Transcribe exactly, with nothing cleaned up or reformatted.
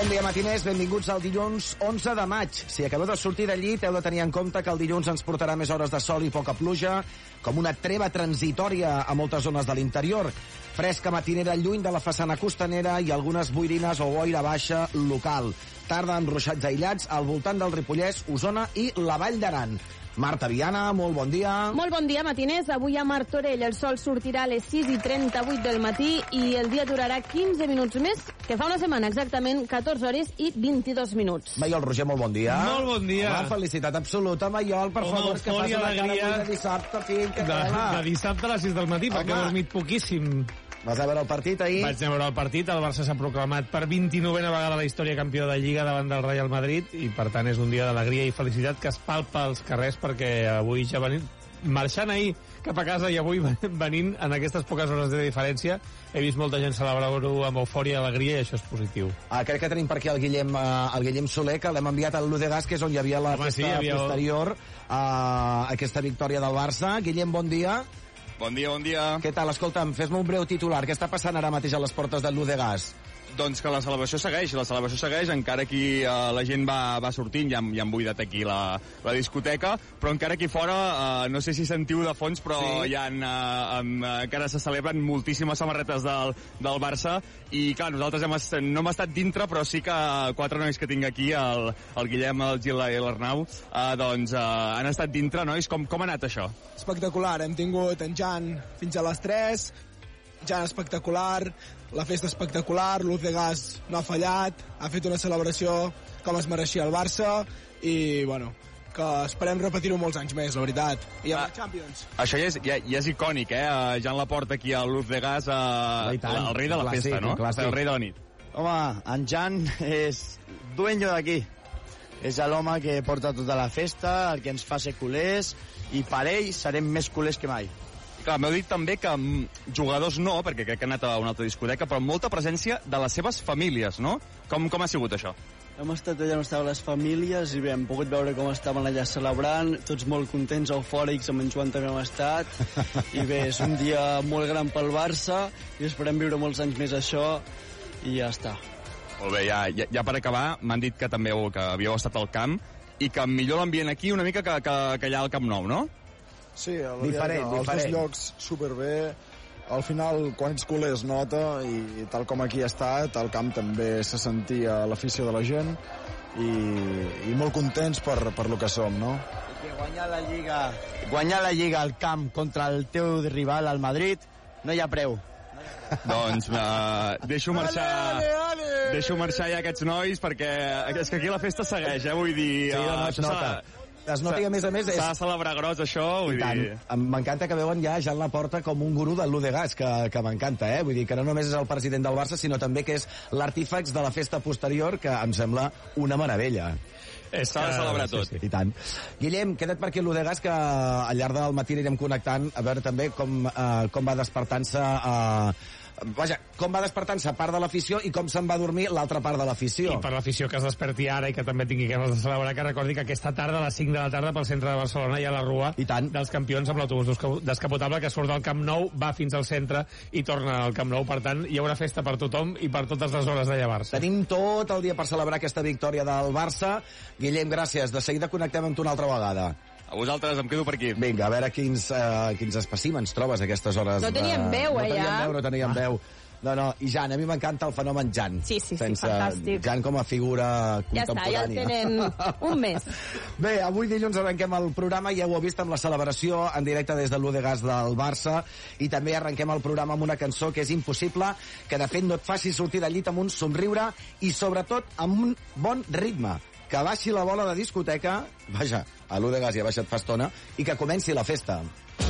Bon dia, matiners. Benvinguts al dilluns onze de maig. Si acabeu de sortir del llit, heu de tenir en compte que el dilluns ens portarà més hores de sol i poca pluja, com una treva transitòria a moltes zones de l'interior. Fresca matinera lluny de la façana costanera i algunes boirines o boira baixa local. Tarda amb ruixats aïllats al voltant del Ripollès, Osona i la Vall d'Aran. Marta Viana, molt bon dia. Molt bon dia, matiners. Avui a Martorell el sol sortirà a les sis i trenta-vuit del matí i el dia durarà quinze minuts més que fa una setmana, exactament catorze hores i vint-i-dos minuts. Maiol Roger, molt bon dia. Molt bon dia. Home, felicitat absoluta, Maiol, per Home, favor, que passi la cara avui de dissabte, fill, que de, tela. de dissabte a les sis del matí, Home. perquè he dormit poquíssim. Vas a veure el partit ahir? Vaig anar a veure el partit, el Barça s'ha proclamat per vint-i-novena vegada a la història campió de Lliga davant del Real Madrid i per tant és un dia d'alegria i felicitat que es palpa als carrers perquè avui ja venint, marxant ahir cap a casa i avui venint en aquestes poques hores de diferència he vist molta gent celebrar-ho amb eufòria i alegria i això és positiu. Ah, crec que tenim per aquí el Guillem, uh, el Guillem Soler, que l'hem enviat al Ludegas, que és on hi havia la Home, festa sí, havia... posterior a aquesta victòria del Barça. Guillem, bon dia. Bon dia, bon dia. Què tal? Escolta'm, fes-me un breu titular. Què està passant ara mateix a les portes del Ludegas? Doncs que la celebració segueix, la celebració segueix, encara aquí eh, la gent va, va sortint, ja, ja han buidat aquí la, la discoteca, però encara aquí fora, eh, no sé si sentiu de fons, però sí. hi ha, eh, amb, encara se celebren moltíssimes samarretes del, del Barça, i clar, nosaltres hem est, no hem estat dintre, però sí que quatre nois que tinc aquí, el, el Guillem, el Gil i l'Arnau, eh, doncs eh, han estat dintre, nois, com, com ha anat això? Espectacular, hem tingut en Jan fins a les tres, Jan espectacular, la festa espectacular, l'Uz de Gas no ha fallat, ha fet una celebració com es mereixia el Barça i, bueno, que esperem repetir-ho molts anys més, la veritat. I amb ah, la Champions. Això ja és, ja, ja és icònic, eh? Jan Laporta aquí a l'Uz de Gas, eh, el rei de la clàssic, festa, no? Clàssic. El rei de la nit. Home, en Jan és dueño d'aquí. És l'home que porta tota la festa, el que ens fa ser culers, i per ell serem més culers que mai. Clar, m'heu dit també que jugadors no, perquè crec que han anat a una altra discoteca, però molta presència de les seves famílies, no? Com, com ha sigut això? Hem estat allà on estaven les famílies i bé, hem pogut veure com estaven allà celebrant, tots molt contents, eufòrics, amb en Joan també hem estat, i bé, és un dia molt gran pel Barça i esperem viure molts anys més això i ja està. Molt bé, ja, ja, ja per acabar, m'han dit que també heu, que havíeu estat al camp i que millor l'ambient aquí una mica que, que, que allà al Camp Nou, no? Sí, el, diferent, els diferent. dos llocs superbé. Al final, quan ets culer es nota i tal com aquí ha estat, al camp també se sentia l'afició de la gent i, i molt contents per, per lo que som, no? I que guanyar la Lliga, guanyar la Lliga al camp contra el teu rival, al Madrid, no hi ha preu. Doncs uh, deixo marxar ale, ale, ale. deixo marxar ja aquests nois perquè és que aquí la festa segueix, eh? Vull dir... Sí, no, es nota. Es nota i a més a més... S'ha de celebrar gros, això, vull dir... M'encanta que veuen ja Jan Laporta com un gurú del Ludegas, que, que m'encanta, eh? Vull dir que no només és el president del Barça, sinó també que és l'artífex de la festa posterior, que em sembla una meravella. S'ha de celebrar tot. Sí, sí. I tant. Guillem, queda't per aquí al Ludegas, que al llarg del matí anirem connectant, a veure també com, uh, com va despertant-se... Uh, Vaja, com va despertant-se part de l'afició i com se'n va dormir l'altra part de l'afició. I per l'afició que es desperti ara i que també tingui ganes de celebrar, que recordi que aquesta tarda a les cinc de la tarda pel centre de Barcelona hi ha la rua I tant. dels campions amb l'autobús descapotable que surt del Camp Nou, va fins al centre i torna al Camp Nou. Per tant, hi haurà festa per tothom i per totes les hores de llevar-se. Tenim tot el dia per celebrar aquesta victòria del Barça. Guillem, gràcies. De seguida connectem amb tu una altra vegada. A vosaltres, em quedo per aquí. Vinga, a veure quins, uh, quins espècimens trobes a aquestes hores. No teníem de... veu, eh, no teníem ja? veu, no teníem ah. veu. No, no, i Jan, a mi m'encanta el fenomen Jan. Sí, sí, sí, Sense fantàstic. Jan com a figura ja contemporània. està, ja el tenen un mes. Bé, avui dilluns arrenquem el programa, ja ho heu vist amb la celebració en directe des de l'U de Gas del Barça, i també arrenquem el programa amb una cançó que és impossible, que de fet no et faci sortir del llit amb un somriure i sobretot amb un bon ritme. Que baixi la bola de discoteca, vaja, a l'U de Gas ja ha baixat fa estona, i que comenci la festa.